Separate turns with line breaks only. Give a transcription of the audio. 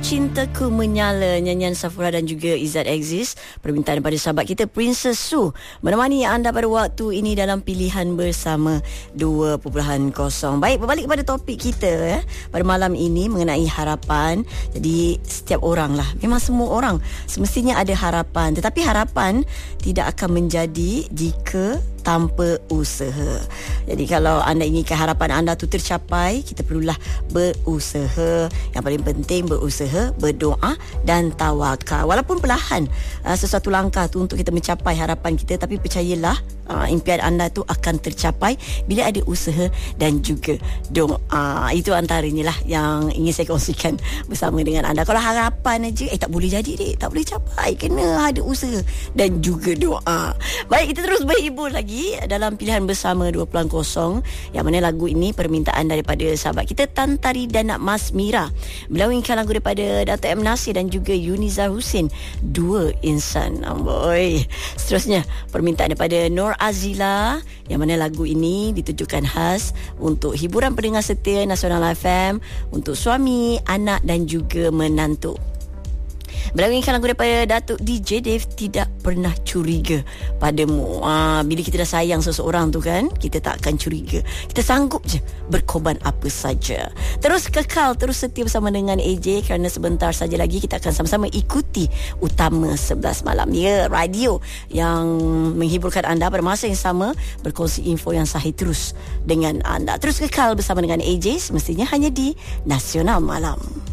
Cintaku Menyala, nyanyian Safura dan juga Izzat Exist, permintaan daripada sahabat kita Princess Su, menemani anda pada waktu ini dalam pilihan bersama 2.0. Baik, berbalik kepada topik kita pada malam ini mengenai harapan. Jadi setiap orang lah, memang semua orang semestinya ada harapan, tetapi harapan tidak akan menjadi jika tanpa usaha. Jadi kalau anda inginkan harapan anda tu tercapai, kita perlulah berusaha. Yang paling penting berusaha, berdoa dan tawakal. Walaupun perlahan sesuatu langkah tu untuk kita mencapai harapan kita, tapi percayalah impian anda tu akan tercapai bila ada usaha dan juga doa. Itu antaranya lah yang ingin saya kongsikan bersama dengan anda. Kalau harapan aja tak boleh jadi dek, tak boleh capai, kena ada usaha dan juga doa. Baik, kita terus berhibur lagi dalam pilihan bersama 2.0, yang mana lagu ini permintaan daripada sahabat kita Tan Tari dan Mas Mira. Beliau inginkan lagu daripada Dato' M. Nasir dan juga Yunizar Husin, Dua Insan. Amboi. Seterusnya permintaan daripada Nur Azila, yang mana lagu ini ditujukan khas untuk hiburan pendengar setia Nasional FM, untuk suami, anak dan juga menantu. Beliau inginkan lagu daripada Datuk DJ Dave, Tidak Pernah Curiga Padamu. Bila kita dah sayang seseorang tu kan, kita tak akan curiga. Kita sanggup je berkorban apa saja. Terus kekal, terus setia bersama dengan AJ, kerana sebentar saja lagi kita akan sama-sama ikuti Utama 11 Malam. Ya, radio yang menghiburkan anda pada masa yang sama, berkongsi info yang sahih terus dengan anda. Terus kekal bersama dengan AJ, semestinya hanya di Nasional Malam.